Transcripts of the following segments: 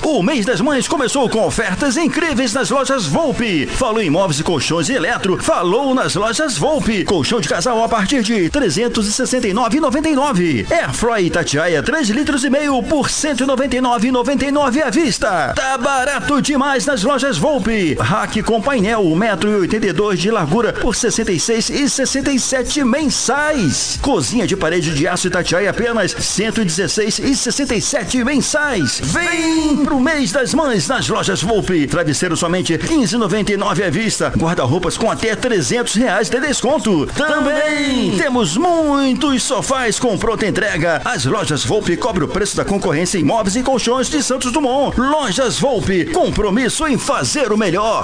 O mês das mães começou com ofertas incríveis nas lojas Volpe. Falou em móveis e colchões e eletro, falou nas lojas Volpe. Colchão de casal a partir de R$ 369,99. Airfry Itatiaia 3,5 litros por R$ 199,99 à vista. Tá barato demais nas lojas Volpe. Rack com painel 1,82 m de largura por R$ 66,67 mensais. Cozinha de parede de aço Itatiaia apenas R$ 116,67 mensais. Vem pro mês das mães nas lojas Volpe. Travesseiro somente R$ 15,99 à vista. Guarda-roupas com até R$ 300 de desconto. Também temos muitos sofás com pronta entrega. As lojas Volpe cobrem o preço da concorrência em móveis e colchões de Santos Dumont. Lojas Volpe, compromisso em fazer o melhor.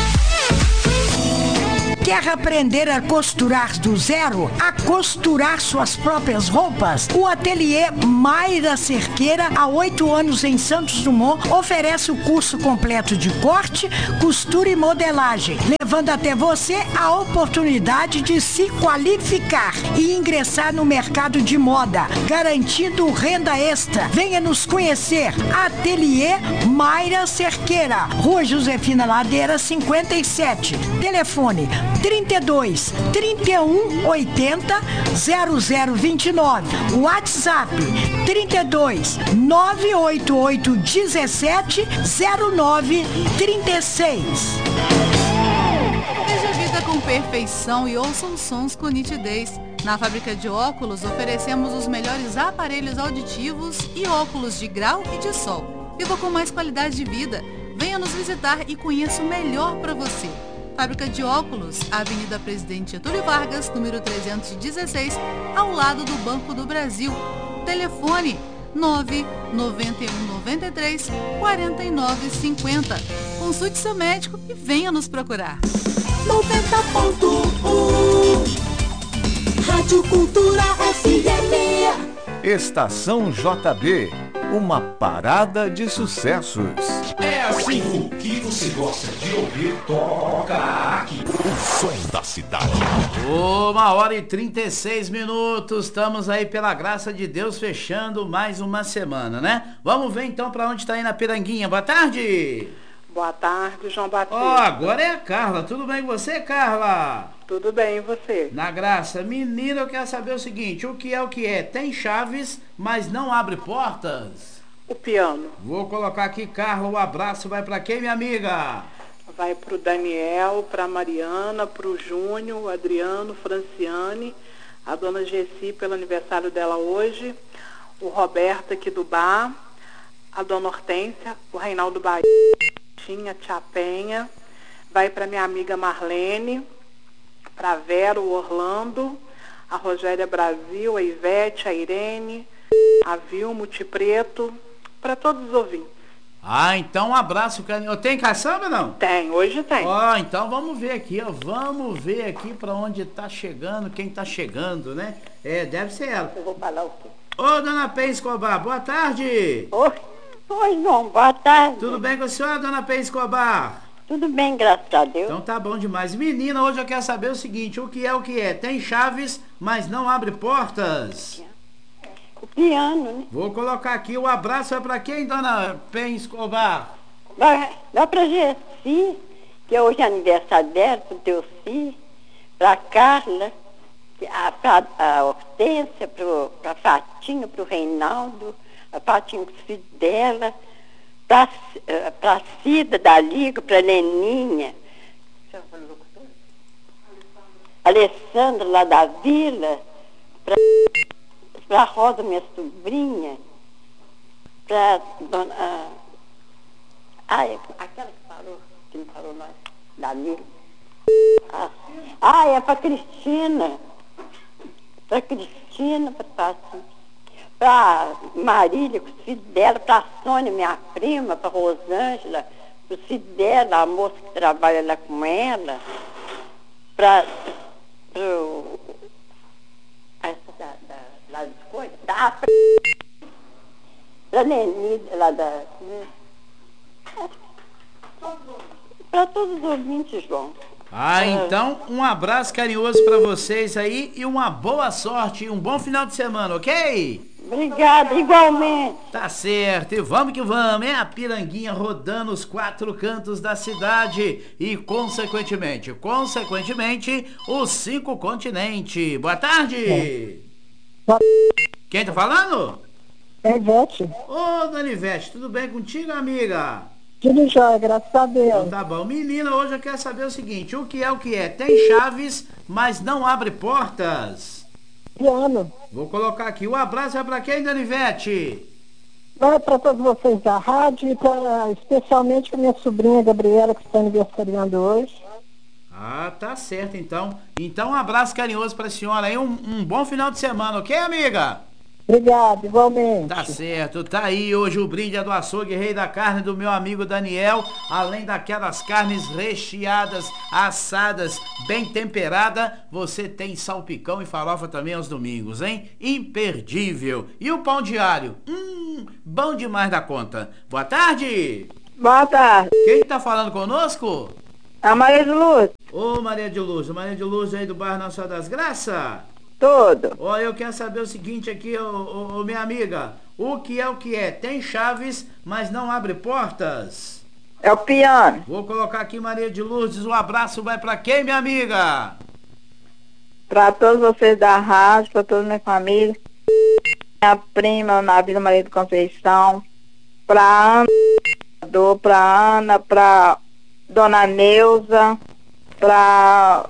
Quer aprender a costurar do zero? A costurar suas próprias roupas? O ateliê Mayra Cerqueira, há 8 anos em Santos Dumont, oferece o curso completo de corte, costura e modelagem, levando até você a oportunidade de se qualificar e ingressar no mercado de moda, garantindo renda extra. Venha nos conhecer. Ateliê Mayra Cerqueira, Rua Josefina Ladeira, 57. Telefone 32 31 80 0029. WhatsApp 32 988 17 09 36. Veja a vida com perfeição e ouça os sons com nitidez. Na Fábrica de Óculos oferecemos os melhores aparelhos auditivos e óculos de grau e de sol. Viva com mais qualidade de vida. Venha nos visitar e conheça o melhor para você. Fábrica de Óculos, Avenida Presidente Getúlio Vargas, número 316, ao lado do Banco do Brasil. Telefone 99193 4950. Consulte seu médico e venha nos procurar. 90.1 Rádio Cultura FM. Estação JB, uma parada de sucessos. É assim que você gosta de ouvir, toca aqui. O som da cidade. 1h36, estamos aí pela graça de Deus fechando mais uma semana, né? Vamos ver então pra onde tá aí na Piranguinha. Boa tarde. Boa tarde, João Batista. Agora é a Carla. Tudo bem com você, Carla? Tudo bem, e você? Na graça. Menina, eu quero saber o seguinte, o que é? Tem chaves, mas não abre portas? O piano. Vou colocar aqui, Carla, o abraço vai pra quem, minha amiga? Vai pro Daniel, pra Mariana, pro Júnior, o Adriano, Franciane, a dona Gessi pelo aniversário dela hoje, o Roberto aqui do bar, a dona Hortência, o Reinaldo Bahia, a Tia Penha, vai pra minha amiga Marlene, pra Vera, o Orlando, a Rogéria Brasil, a Ivete, a Irene, a Vilma, o Tipreto, para todos os ouvintes. Então um abraço, carinho. Tem caçamba ou não? Tem, hoje tem. Então vamos ver aqui, Vamos ver aqui pra onde tá chegando, quem tá chegando, né? Deve ser ela. Eu vou falar o quê? Ô, dona Pen Escobar, boa tarde. Oi, João, boa tarde. Tudo bem com a senhora, dona Pen Escobar? Tudo bem, graças a Deus. Então tá bom demais. Menina, hoje eu quero saber o seguinte, o que é? Tem chaves, mas não abre portas? O piano, né? Vou colocar aqui, o abraço é pra quem, dona Pen Escobar? Dá pra Gessi, que hoje é aniversário dela, pro Teuci, pra Carla, a Hortência, pra Fatinha, pro Reinaldo, a Fatinha com os filhos dela, pra Cida da Liga, pra Leninha, Alessandra lá da Vila, pra Rosa, minha sobrinha, pra dona... aquela que não falou nós, da Vila. É pra Cristina. Pra Cristina, pra Marília, com os filhos dela, pra Sônia, minha prima, pra Rosângela, pro filho dela, a moça que trabalha lá com ela, pra Neni, lá da... Para todos os ouvintes, João. Então, um abraço carinhoso para vocês aí e uma boa sorte e um bom final de semana, ok? Obrigada, igualmente. Tá certo, e vamos que vamos, é a Piranguinha rodando os 4 cantos da cidade e, consequentemente, os 5 continentes. Boa tarde! Quem tá falando? É Ivete. Ô, dona Ivete, tudo bem contigo, amiga? Tudo jóia, graças a Deus. Então tá bom. Menina, hoje eu quero saber o seguinte, o que é? Tem chaves, mas não abre portas. Piano. Vou colocar aqui. O abraço é pra quem, dona Ivete? Vai para todos vocês da rádio e especialmente para minha sobrinha Gabriela, que está aniversariando hoje. Ah, tá certo, então. Então, um abraço carinhoso pra senhora aí. Um bom final de semana, ok, amiga? Obrigado, igualmente. Tá certo, tá aí hoje o brinde do açougue Rei da Carne do meu amigo Daniel, além daquelas carnes recheadas, assadas, bem temperada, você tem salpicão e farofa também aos domingos, hein? Imperdível. E o pão diário? Bom demais da conta. Boa tarde. Boa tarde. Quem tá falando conosco? A Maria de Luz. Ô, Maria de Luz aí do bairro Nossa Senhora das Graças? Tudo. Ó, eu quero saber o seguinte aqui, minha amiga. O que é? Tem chaves, mas não abre portas? É o piano. Vou colocar aqui Maria de Lourdes. Um abraço vai pra quem, minha amiga? Pra todos vocês da rádio, pra toda minha família. Minha prima na Vila Maria de Conceição. Pra Ana, pra Dona Neuza, pra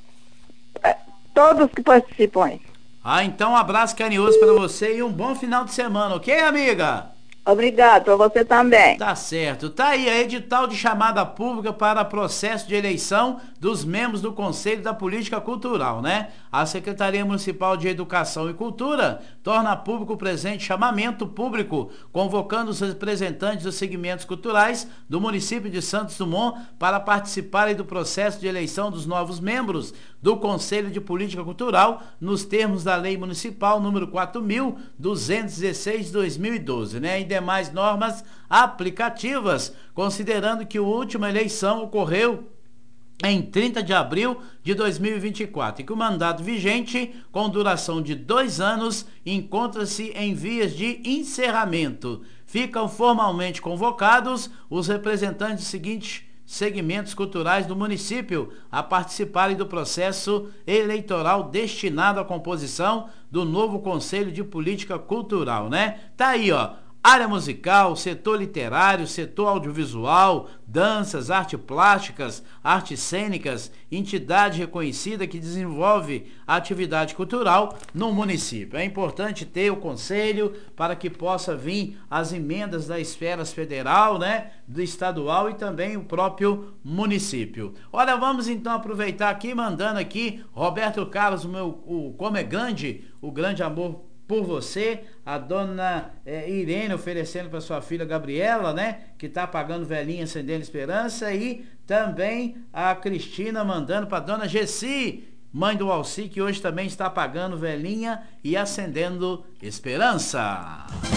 todos que participam aí. Ah, então um abraço carinhoso pra você e um bom final de semana, ok, amiga? Obrigado, pra você também. Tá certo. Tá aí a edital de chamada pública para processo de eleição dos membros do Conselho da Política Cultural, né? A Secretaria Municipal de Educação e Cultura torna público o presente chamamento público, convocando os representantes dos segmentos culturais do município de Santos Dumont para participarem do processo de eleição dos novos membros do Conselho de Política Cultural, nos termos da Lei Municipal número 4.216 de 2012, né? E demais normas aplicativas, considerando que a última eleição ocorreu em 30 de abril de 2024 e que o mandato vigente, com duração de 2 anos, encontra-se em vias de encerramento. Ficam formalmente convocados os representantes dos seguintes segmentos culturais do município a participarem do processo eleitoral destinado à composição do novo Conselho de Política Cultural, né? Tá aí, ó. Área musical, setor literário, setor audiovisual, danças, artes plásticas, artes cênicas, entidade reconhecida que desenvolve a atividade cultural no município. É importante ter o conselho para que possa vir as emendas da esfera federal, né, do estadual e também o próprio município. Olha, vamos então aproveitar aqui, mandando aqui Roberto Carlos, o Como é Grande, o grande amor por você, a dona Irene oferecendo para sua filha Gabriela, né, que está apagando velhinha, acendendo esperança, e também a Cristina mandando para dona Gessi, mãe do Alci, que hoje também está apagando velhinha e acendendo esperança.